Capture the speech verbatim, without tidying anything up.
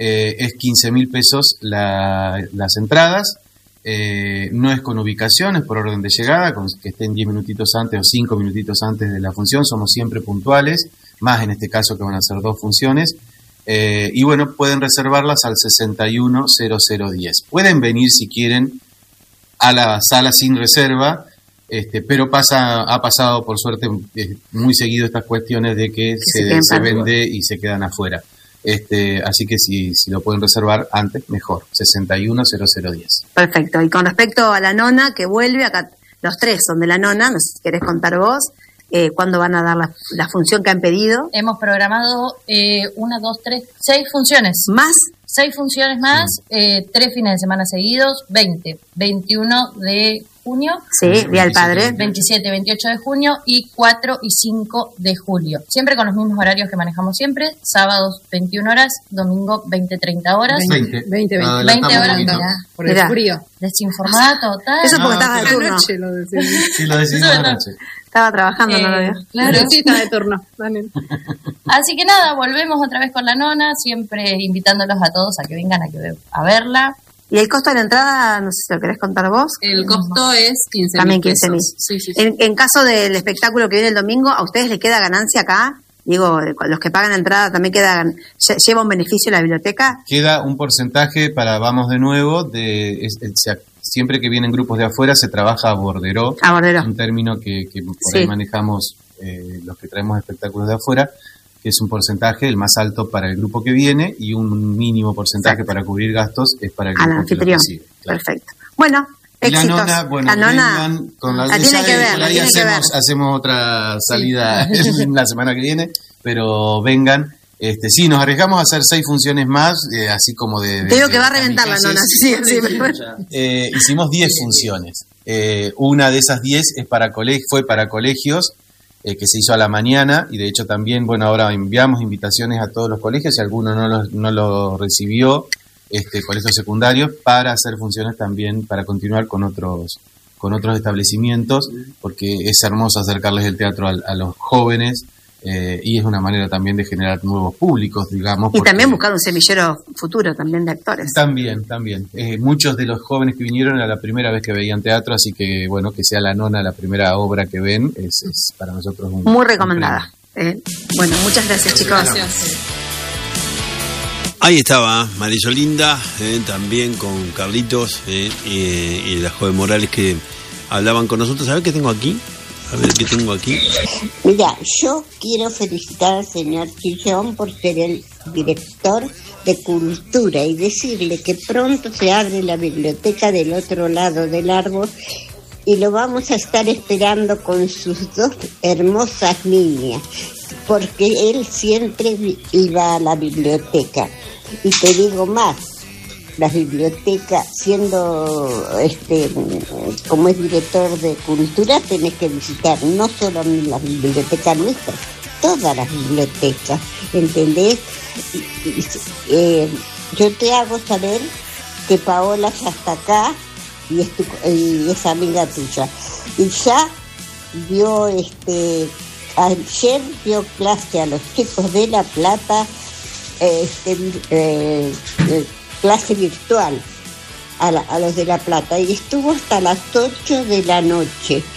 eh, es quince mil pesos la, las entradas. Eh, no es con ubicación, es por orden de llegada, con que estén diez minutitos antes o cinco minutitos antes de la función. Somos siempre puntuales, más en este caso que van a ser dos funciones. Eh, y bueno, pueden reservarlas al sesenta y uno cero cero diez. Pueden venir si quieren a la sala sin reserva, este, pero pasa, ha pasado por suerte eh, muy seguido estas cuestiones de que, que se, se, se vende y se quedan afuera. Este, así que si, si lo pueden reservar antes, mejor, sesenta y uno cero cero diez. Perfecto. Y con respecto a la nona que vuelve, acá los tres son de la nona, no sé si querés contar vos, eh, ¿cuándo van a dar la, la función que han pedido? Hemos programado eh, una, dos, tres, seis funciones. ¿Más? Seis funciones más, sí. eh, tres fines de semana seguidos, veinte, veintiuno de junio. Sí, Día del Padre. veintisiete, veintiocho de junio y cuatro y cinco de julio. Siempre con los mismos horarios que manejamos siempre. Sábados veintiuna horas, domingo veinte, treinta horas. veinte, veinte, veinte. veinte horas. Mirá, por el frío. Desinformada total. Eso porque no, estaba de turno. Anoche lo decimos. Sí, lo decimos anoche. Estaba trabajando, eh, no lo veo. Claro, sí, estaba de turno. Así que nada, volvemos otra vez con la nona, siempre invitándolos a todos a que vengan a, que, a verla. ¿Y el costo de la entrada, no sé si lo querés contar vos? El costo es quince mil. También quince mil. Sí, sí, sí. En, en caso del espectáculo que viene el domingo, ¿a ustedes les queda ganancia acá? Digo, los que pagan la entrada también quedan, ¿lleva un beneficio la biblioteca? Queda un porcentaje para Vamos de Nuevo, de es, es, siempre que vienen grupos de afuera se trabaja a borderó, a borderó. Un término que, que por sí. ahí manejamos eh, los que traemos espectáculos de afuera, que es un porcentaje, el más alto para el grupo que viene, y un mínimo porcentaje Exacto. para cubrir gastos es para el grupo Al anfitrión. que lo recibe. Claro. Perfecto. Bueno, éxitos. La nona, bueno, la nona con la, la tiene que ver, la ahí tiene hacemos, que ver. hacemos otra salida sí. la semana que viene, pero vengan. Este, sí, nos arriesgamos a hacer seis funciones más, eh, así como de... de Te digo de, que va a reventar la nona, sí, sí. Eh, hicimos diez funciones. Eh, una de esas diez es para coleg- fue para colegios, eh, que se hizo a la mañana, y de hecho también, bueno, ahora enviamos invitaciones a todos los colegios, si alguno no lo, no lo recibió, este, colegios secundarios, para hacer funciones también, para continuar con otros con otros establecimientos, porque es hermoso acercarles el teatro a, a los jóvenes, eh, y es una manera también de generar nuevos públicos, digamos. Y también buscar un semillero futuro también de actores. También, también. Eh, muchos de los jóvenes que vinieron era la primera vez que veían teatro, así que, bueno, que sea la nona la primera obra que ven, es, es para nosotros un... Muy recomendada. Un eh, bueno, muchas gracias, chicos. Gracias. Ahí estaba Marisolinda, eh, también con Carlitos eh, y, y la joven Morales que hablaban con nosotros. A ver qué tengo aquí. A ver qué tengo aquí. Mira, yo quiero felicitar al señor Chillón por ser el director de Cultura y decirle que pronto se abre la biblioteca del otro lado del árbol y lo vamos a estar esperando con sus dos hermosas niñas, porque él siempre iba a la biblioteca. Y te digo más, las bibliotecas, siendo este como es director de Cultura, tenés que visitar no solo las bibliotecas nuestras, todas las bibliotecas, ¿entendés? Y, y, eh, yo te hago saber que Paola ya está acá y es, tu, y es amiga tuya. Y ya dio, este, ayer dio clase a los chicos de La Plata, este, eh, eh, clase virtual a, la, a los de La Plata, y estuvo hasta las ocho de la noche.